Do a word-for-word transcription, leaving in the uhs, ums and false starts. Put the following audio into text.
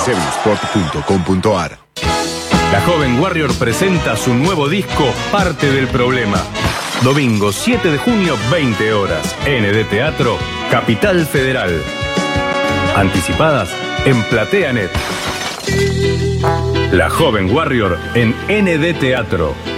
sevillsport punto com punto ar. La Joven Warrior presenta su nuevo disco Parte del Problema. Domingo siete de junio, veinte horas. N D Teatro, Capital Federal. Anticipadas en PlateaNet. La Joven Warrior en N D Teatro.